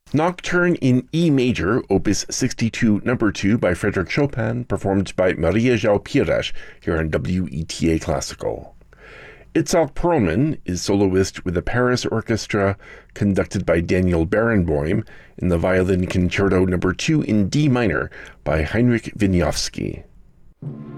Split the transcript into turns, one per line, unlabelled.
Nocturne in E major, opus 62, number 2 by Frédéric Chopin, performed by Maria João Pires here on WETA Classical. Itzhak Perlman is soloist with the Paris Orchestra, conducted by Daniel Barenboim, in the Violin Concerto number 2 in D minor by Heinrich Wieniawski.